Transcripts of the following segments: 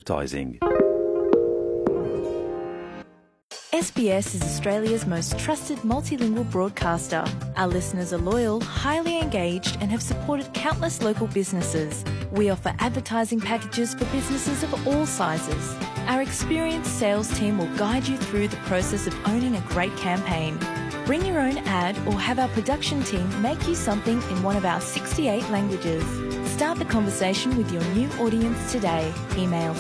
advertising. SBS is Australia's most trusted multilingual broadcaster. Our listeners are loyal, highly engaged, and have supported countless local businesses. We offer advertising packages for businesses of all sizes. Our experienced sales team will guide you through the process of owning a great campaign. Bring your own ad or have our production team make you something in one of our 68 languages. Start the conversation with your new audience today. Email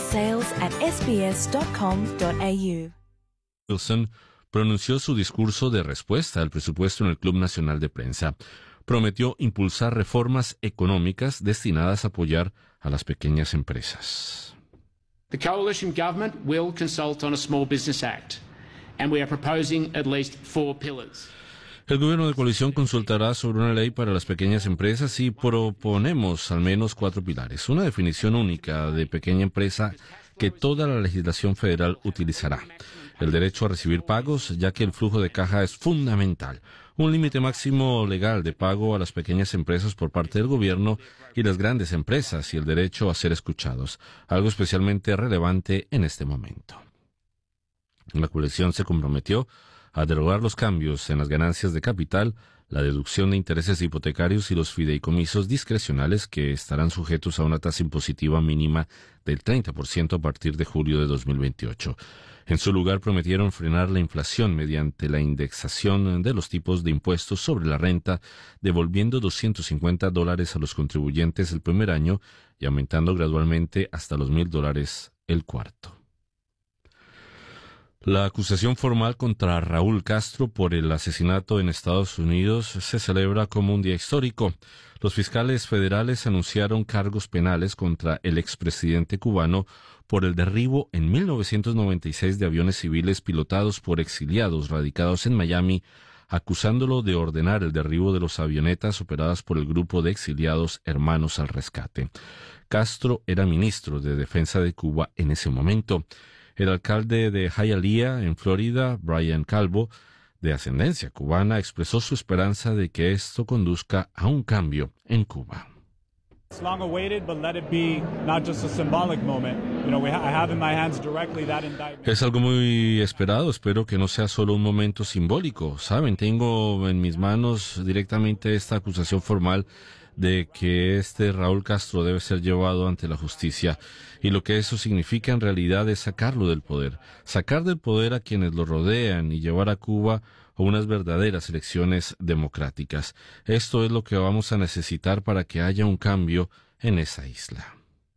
sales@sbs.com.au. Wilson pronunció su discurso de respuesta al presupuesto en el Club Nacional de Prensa. Prometió impulsar reformas económicas destinadas a apoyar a las pequeñas empresas. The Coalition Government will consult on a Small Business Act, and we are proposing at least 4 pillars. El gobierno de coalición consultará sobre una ley para las pequeñas empresas y proponemos al menos 4 pilares. Una definición única de pequeña empresa que toda la legislación federal utilizará. El derecho a recibir pagos, ya que el flujo de caja es fundamental. Un límite máximo legal de pago a las pequeñas empresas por parte del gobierno y las grandes empresas y el derecho a ser escuchados, algo especialmente relevante en este momento. La coalición se comprometió a derogar los cambios en las ganancias de capital, la deducción de intereses hipotecarios y los fideicomisos discrecionales que estarán sujetos a una tasa impositiva mínima del 30% a partir de julio de 2028. En su lugar, prometieron frenar la inflación mediante la indexación de los tipos de impuestos sobre la renta, devolviendo $250 a los contribuyentes el primer año y aumentando gradualmente hasta los $1,000 el cuarto. La acusación formal contra Raúl Castro por el asesinato en Estados Unidos se celebra como un día histórico. Los fiscales federales anunciaron cargos penales contra el expresidente cubano por el derribo en 1996 de aviones civiles pilotados por exiliados radicados en Miami, acusándolo de ordenar el derribo de los avionetas operadas por el grupo de exiliados Hermanos al Rescate. Castro era ministro de Defensa de Cuba en ese momento. El alcalde de Hialeah, en Florida, Brian Calvo, de ascendencia cubana, expresó su esperanza de que esto conduzca a un cambio en Cuba. It's long awaited, but let it be not just a symbolic moment. I have in my hands directly that indictment. Es algo muy esperado, espero que no sea solo un momento simbólico. Saben, tengo en mis manos directamente esta acusación formal de que Raúl Castro debe ser llevado ante la justicia, y lo que eso significa en realidad es sacarlo del poder, sacar del poder a quienes lo rodean y llevar a Cuba a unas verdaderas elecciones democráticas. Esto es lo que vamos a necesitar para que haya un cambio en esa isla.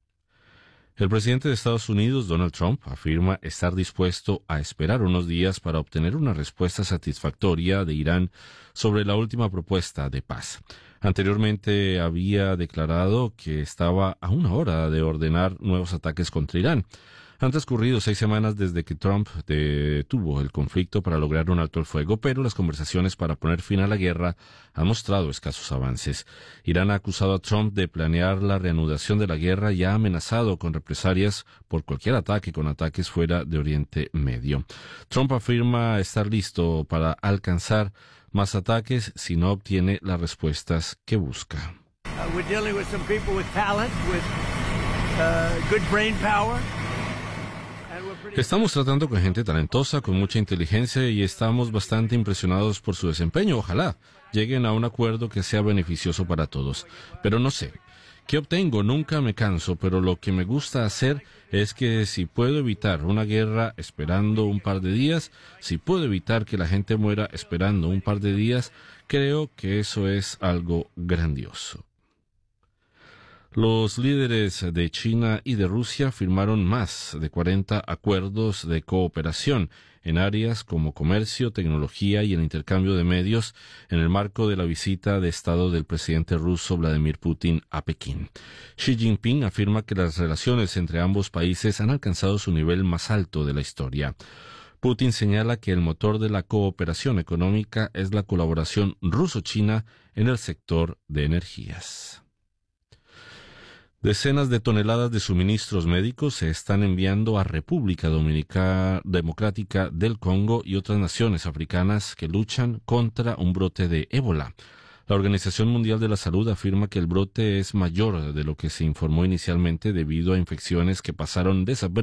El presidente de Estados Unidos, Donald Trump, afirma estar dispuesto a esperar unos días para obtener una respuesta satisfactoria de Irán sobre la última propuesta de paz. Anteriormente había declarado que estaba a una hora de ordenar nuevos ataques contra Irán. Han transcurrido 6 semanas desde que Trump detuvo el conflicto para lograr un alto el fuego, pero las conversaciones para poner fin a la guerra han mostrado escasos avances. Irán ha acusado a Trump de planear la reanudación de la guerra y ha amenazado con represalias por cualquier ataque con ataques fuera de Oriente Medio. Trump afirma estar listo para alcanzar más ataques si no obtiene las respuestas que busca. We're dealing with some people with talent, with good brain power. Estamos tratando con gente talentosa, con mucha inteligencia y estamos bastante impresionados por su desempeño. Ojalá lleguen a un acuerdo que sea beneficioso para todos. Pero no sé. ¿Qué obtengo? Nunca me canso, pero lo que me gusta hacer es que si puedo evitar una guerra esperando un par de días, si puedo evitar que la gente muera esperando un par de días, creo que eso es algo grandioso. Los líderes de China y de Rusia firmaron más de 40 acuerdos de cooperación en áreas como comercio, tecnología y el intercambio de medios en el marco de la visita de Estado del presidente ruso Vladimir Putin a Pekín. Xi Jinping afirma que las relaciones entre ambos países han alcanzado su nivel más alto de la historia. Putin señala que el motor de la cooperación económica es la colaboración ruso-china en el sector de energías. Decenas de toneladas de suministros médicos se están enviando a República Democrática del Congo y otras naciones africanas que luchan contra un brote de ébola. La Organización Mundial de la Salud afirma que el brote es mayor de lo que se informó inicialmente debido a infecciones que pasaron desapercibidas